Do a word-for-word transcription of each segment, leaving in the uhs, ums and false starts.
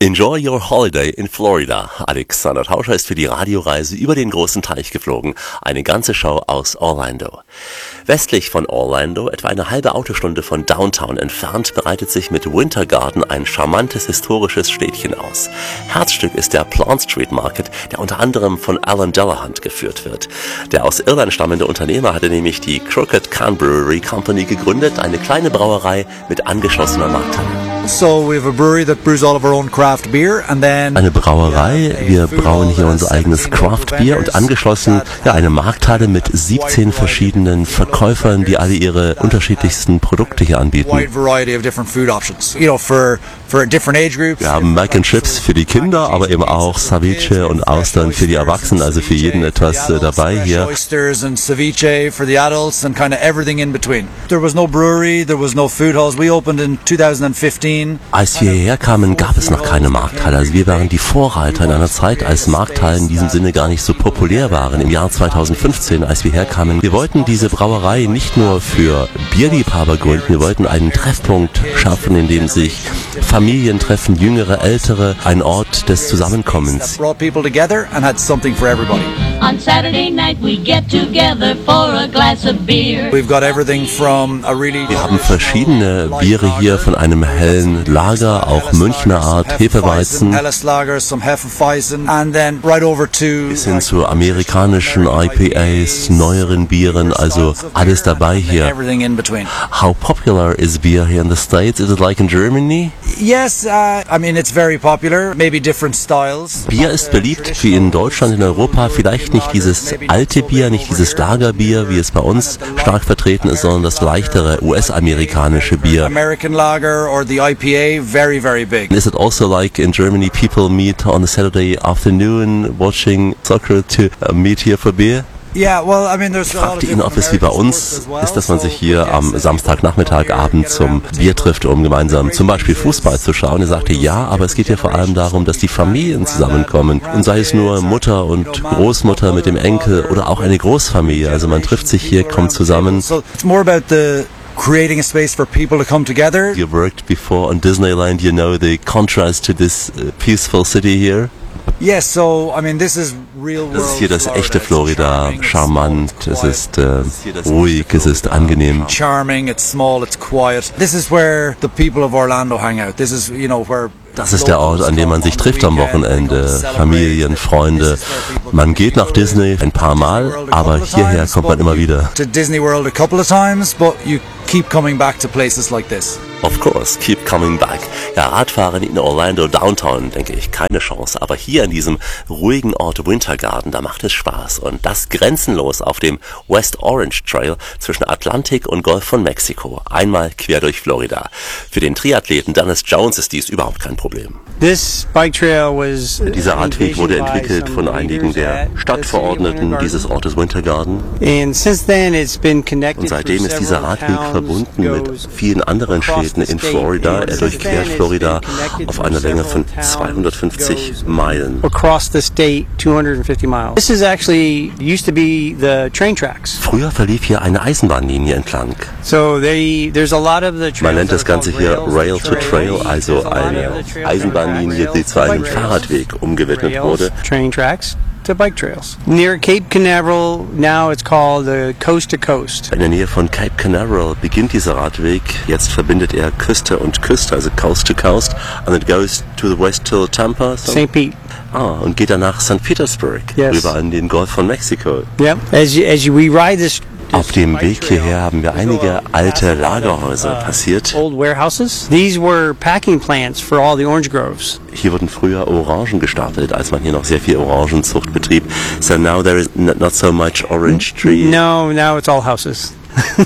Enjoy your holiday in Florida. Alexander Tauscher ist für die Radioreise über den großen Teich geflogen. Eine ganze Show aus Orlando. Westlich von Orlando, etwa eine halbe Autostunde von Downtown entfernt, bereitet sich mit Winter Garden ein charmantes historisches Städtchen aus. Herzstück ist der Plant Street Market, der unter anderem von Alan Delahunt geführt wird. Der aus Irland stammende Unternehmer hatte nämlich die Crooked Can Brewery Company gegründet, eine kleine Brauerei mit angeschlossener Markthalle. So we have a brewery that brews all of our own craft beer and then Eine Brauerei, wir brauen hier unser eigenes Craft Beer und angeschlossen ja eine Markthalle mit siebzehn verschiedenen Verkäufern, die alle ihre unterschiedlichsten Produkte hier anbieten. wide variety of different food options. You know, for for different age groups. Wir haben Mac and Chips für die Kinder, aber eben auch Ceviche und Austern für die Erwachsenen, also für jeden etwas äh, dabei hier. Oysters and ceviche for the adults and kind of everything in between. There was no brewery, there was no food halls. We opened in twenty fifteen. Als wir hierher kamen, gab es noch keine Markthalle. Also wir waren die Vorreiter in einer Zeit, als Markthallen in diesem Sinne gar nicht so populär waren. Im Jahr zweitausendfünfzehn, als wir herkamen, wir wollten diese Brauerei nicht nur für Bierliebhaber gründen, wir wollten einen Treffpunkt schaffen, in dem sich Familien treffen, jüngere, ältere, ein Ort des Zusammenkommens. Brought people together and had something for everybody. On Saturday night we get together for a glass of beer. We've got everything from a really Wir haben verschiedene Biere hier, von einem hellen Lager, auch Münchner Art, Hefeweizen, Helles Lager, some Hefeweizen and then right over to bis hin zu amerikanischen I P As, neueren Bieren, also alles dabei hier. everything in between. How popular is beer here in the States? Is it like in Germany? Yes, uh, I mean it's very popular, maybe different styles. Bier ist beliebt wie in Deutschland, in Europa, vielleicht nicht dieses alte Bier, nicht dieses Lagerbier, wie es bei uns stark vertreten ist, sondern das leichtere U S-amerikanische Bier. American lager or the I P A, very, very big. Is it also like in Germany, people meet on a Saturday afternoon watching soccer to uh, meet here for beer? Yeah, well, I mean, there's Ich a lot of fragte ihn, ob different es wie bei American uns sports as well. ist, dass man sich So, hier yes, am Samstagnachmittag, Abend zum Bier trifft, um gemeinsam zum Beispiel Fußball zu schauen. Er sagte, ja, aber es geht hier vor allem darum, dass die Familien zusammenkommen. Und sei es nur Mutter und Großmutter mit dem Enkel oder auch eine Großfamilie. Also man trifft sich hier, kommt zusammen. So it's more about the creating a space for people to come together. You worked before on Disneyland, you know the contrast to this uh, peaceful city here. Yes, so I mean, this is real world. Das ist hier das echte Florida, It's charmant, small, es it's ist äh, ruhig, es ist angenehm. charming, it's small, it's quiet. This is where the people of Orlando hang out. This is, you know, where Das ist der Ort, an dem man sich trifft am Wochenende, Familien, Freunde. Man geht nach Disney ein paar Mal, aber hierher kommt man immer wieder. to Disney World a couple of times, but you keep coming back to places like this. Of course, keep coming back. Ja, Radfahren in Orlando Downtown, denke ich, keine Chance. Aber hier in diesem ruhigen Ort Winter Garden, da macht es Spaß. Und das grenzenlos auf dem West Orange Trail zwischen Atlantik und Golf von Mexiko. Einmal quer durch Florida. Für den Triathleten Dennis Jones ist dies überhaupt kein Problem. This bike trail was Dieser Radweg wurde entwickelt von einigen der Stadtverordneten dieses Ortes Winter Garden. And since then it's been connected Und seitdem ist dieser Radweg verbunden mit vielen anderen Städten in Florida. Er durchquert Florida auf einer Länge von zweihundertfünfzig Meilen. across the state, two hundred fifty miles. This is actually used to be the train tracks. Früher verlief hier eine Eisenbahnlinie entlang. So they there's a lot of the trails Man nennt das that are Ganze called hier rails Rail to Trail, also There's a lot eine of the trails that are Eisenbahnlinie, die zu rails einem to bike Fahrradweg trails. umgewidmet Rails, wurde. Train tracks to bike trails. Near Cape Canaveral, now it's called the Coast to Coast. In der Nähe von Cape Canaveral beginnt dieser Radweg. Jetzt verbindet er Küste und Küste, also Coast to Coast, and it goes to the west till Tampa. So. Saint Pete. Ah, und geht dann nach Sankt Petersburg, Yes. rüber an den Golf von Mexiko. Yep. As you, as you, we ride this Auf dem Weg hierher haben wir einige alte Lagerhäuser passiert. old warehouses. These were packing plants for all the orange groves. Hier wurden früher Orangen gestapelt, als man hier noch sehr viel Orangenzucht betrieb. So now there is n- not so much orange tree. No, now it's all houses.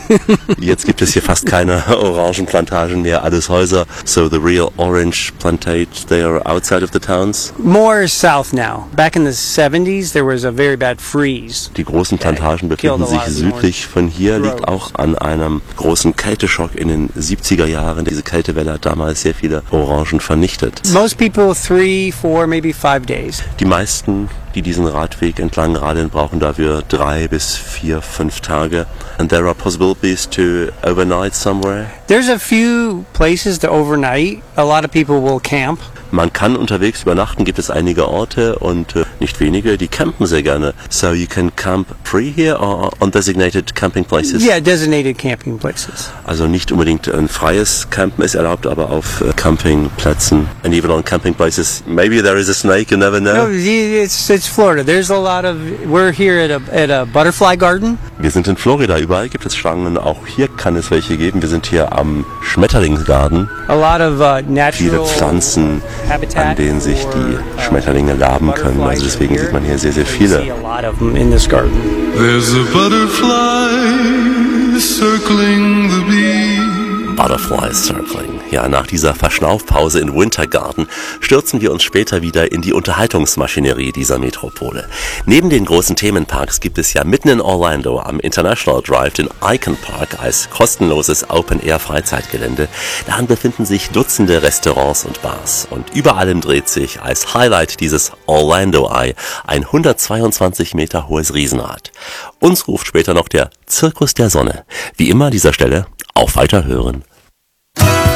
Jetzt gibt es hier fast keine Orangenplantagen mehr, alles Häuser. So the real orange plantage, they are outside of the towns. More south now. Back in the seventies, there was a very bad freeze. Die großen Plantagen befinden sich südlich von hier, liegt auch an einem großen Kälteschock in den siebziger Jahren. Diese Kältewelle hat damals sehr viele Orangen vernichtet. Most people three, four, maybe five days. Die meisten, die diesen Radweg entlang radeln, brauchen dafür drei bis vier, fünf Tage. And there are possibilities to overnight somewhere. There's a few places to overnight. A lot of people will camp. Man kann unterwegs übernachten, gibt es einige Orte und äh, nicht wenige, die campen sehr gerne. So you can camp free here or on designated camping places? Yeah, designated camping places. Also nicht unbedingt ein freies Campen ist erlaubt, aber auf äh, Campingplätzen. And even on camping places, maybe there is a snake, you never know. No, it's it's Florida. There's a lot of. We're here at a at a butterfly garden. Wir sind in Florida, überall gibt es Schlangen, auch hier kann es welche geben. Wir sind hier am Schmetterlingsgarten. A lot of uh, natural Viele Pflanzen, an denen sich die Schmetterlinge laben können. Also deswegen sieht man hier sehr, sehr viele. There's a butterfly circling the bee. Butterfly Circling. Ja, nach dieser Verschnaufpause in Winter Garden stürzen wir uns später wieder in die Unterhaltungsmaschinerie dieser Metropole. Neben den großen Themenparks gibt es ja mitten in Orlando am International Drive den Icon Park als kostenloses Open-Air-Freizeitgelände. Darin befinden sich Dutzende Restaurants und Bars. Und über allem dreht sich als Highlight dieses Orlando Eye ein hundertzweiundzwanzig Meter hohes Riesenrad. Uns ruft später noch der Zirkus der Sonne. Wie immer an dieser Stelle auf Weiterhören.